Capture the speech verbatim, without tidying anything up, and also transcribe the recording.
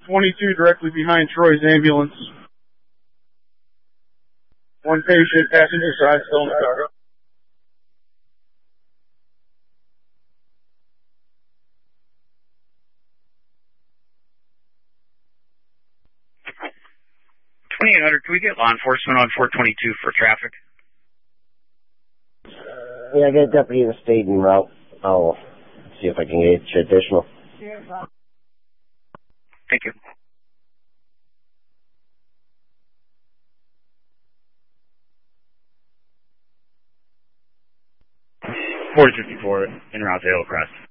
twenty-two directly behind Troy's ambulance. One patient, passenger side, still in the car. twenty-eight hundred, can we get law enforcement on four twenty-two for traffic? Yeah, I got a deputy in the state en route. I'll see if I can get you additional. Thank you. forty fifty-four, en route to Hillcrest.